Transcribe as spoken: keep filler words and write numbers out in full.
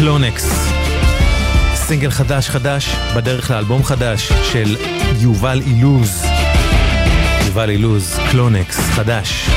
קלונקס. סינגל חדש חדש בדרך לאלבום חדש של יובל אילוז. יובל אילוז, קלונקס, חדש.